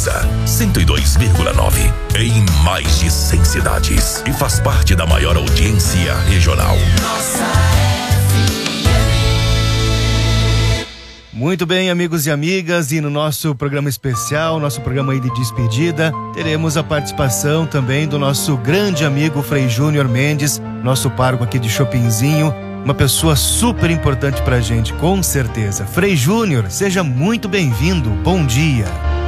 Sintoniza 102,9 em mais de 100 cidades e faz parte da maior audiência regional. Muito bem, amigos e amigas, e no nosso programa especial, nosso programa aí de despedida, teremos a participação também do nosso grande amigo Frei Júnior Mendes, nosso pároco aqui de Chopinzinho, uma pessoa super importante pra gente, com certeza. Frei Júnior, seja muito bem-vindo, bom dia.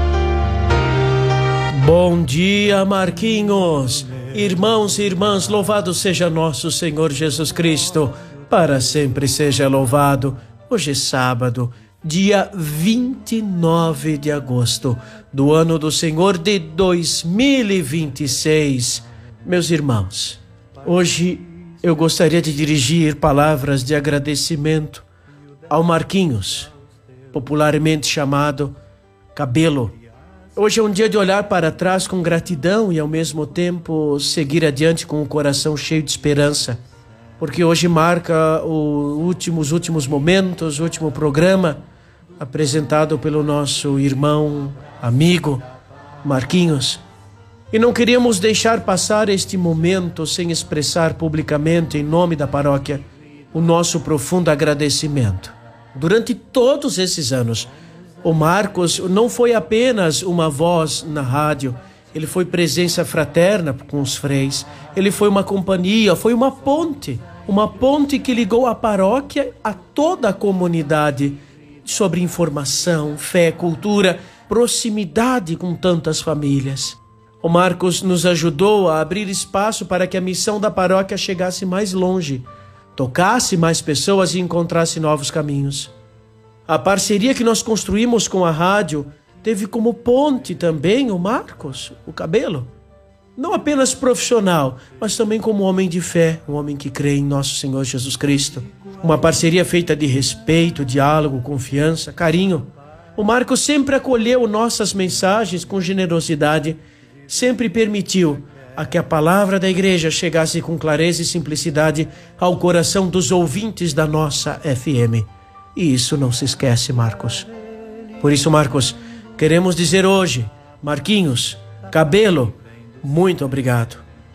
Bom dia, Marquinhos. Irmãos e irmãs, louvado seja nosso Senhor Jesus Cristo, para sempre seja louvado. Hoje é sábado, dia 29 de agosto do ano do Senhor de 2026. Meus irmãos, hoje eu gostaria de dirigir palavras de agradecimento ao Marquinhos, popularmente chamado Cabelo. Hoje é um dia de olhar para trás com gratidão e ao mesmo tempo seguir adiante com o coração cheio de esperança, porque hoje marca os últimos momentos, o último programa apresentado pelo nosso irmão, amigo Marquinhos. E não queríamos deixar passar este momento sem expressar publicamente, em nome da paróquia, o nosso profundo agradecimento. Durante todos esses anos, o Marcos não foi apenas uma voz na rádio, ele foi presença fraterna com os freis, ele foi uma companhia, foi uma ponte que ligou a paróquia a toda a comunidade sobre informação, fé, cultura, proximidade com tantas famílias. O Marcos nos ajudou a abrir espaço para que a missão da paróquia chegasse mais longe, tocasse mais pessoas e encontrasse novos caminhos. A parceria que nós construímos com a rádio teve como ponte também o Marcos, o Cabelo. Não apenas profissional, mas também como homem de fé, um homem que crê em nosso Senhor Jesus Cristo. Uma parceria feita de respeito, diálogo, confiança, carinho. O Marcos sempre acolheu nossas mensagens com generosidade, sempre permitiu a que a palavra da igreja chegasse com clareza e simplicidade ao coração dos ouvintes da nossa FM. E isso não se esquece, Marcos. Por isso, Marcos, queremos dizer hoje, Marquinhos, Cabelo, muito obrigado.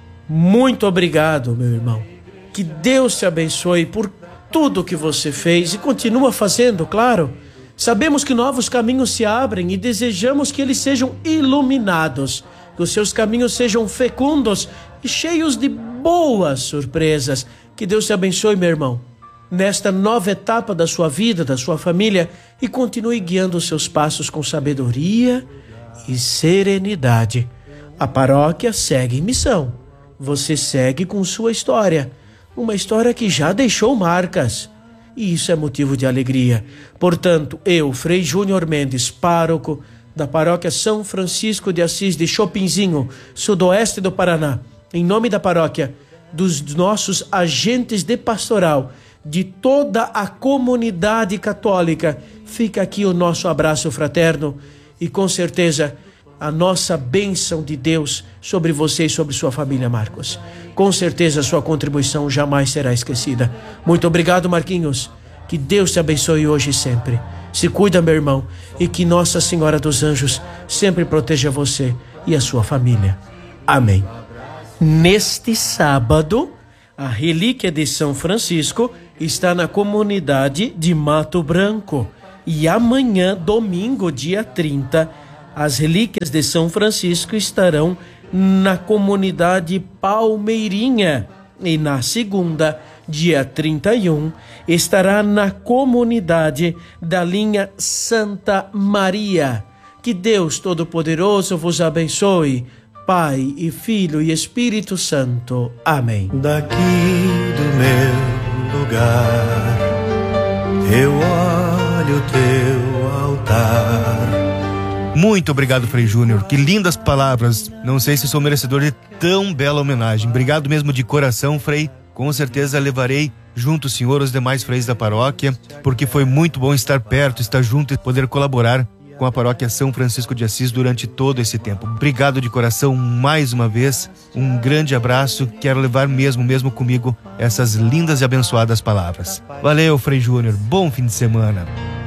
Muito obrigado, meu irmão. Que Deus te abençoe por tudo que você fez e continua fazendo, claro. Sabemos que novos caminhos se abrem e desejamos que eles sejam iluminados, que os seus caminhos sejam fecundos e cheios de boas surpresas. Que Deus te abençoe, meu irmão, nesta nova etapa da sua vida, da sua família, e continue guiando os seus passos com sabedoria e serenidade. A paróquia segue em missão. Você segue com sua história, uma história que já deixou marcas. E isso é motivo de alegria. Portanto, eu, Frei Júnior Mendes, pároco da paróquia São Francisco de Assis de Chopinzinho, sudoeste do Paraná, em nome da paróquia, dos nossos agentes de pastoral, de toda a comunidade católica, fica aqui o nosso abraço fraterno e com certeza a nossa bênção de Deus sobre você e sobre sua família, Marcos. Com certeza a sua contribuição jamais será esquecida. Muito obrigado, Marquinhos. Que Deus te abençoe hoje e sempre. Se cuida, meu irmão, e que Nossa Senhora dos Anjos sempre proteja você e a sua família. Amém. Neste sábado, a relíquia de São Francisco está na comunidade de Mato Branco. E amanhã, domingo, dia 30, as relíquias de São Francisco estarão na comunidade Palmeirinha. E na segunda, dia 31, estará na comunidade da linha Santa Maria. Que Deus Todo-Poderoso vos abençoe, Pai e Filho e Espírito Santo. Amém. Daqui do meu lugar, eu olho teu altar. Muito obrigado, Frei Júnior. Que lindas palavras. Não sei se sou merecedor de tão bela homenagem. Obrigado mesmo de coração, Frei. Com certeza levarei junto o senhor os demais freis da paróquia, porque foi muito bom estar perto, estar junto e poder colaborar com a paróquia São Francisco de Assis durante todo esse tempo. Obrigado de coração mais uma vez. Um grande abraço. Quero levar mesmo comigo essas lindas e abençoadas palavras. Valeu, Frei Júnior. Bom fim de semana.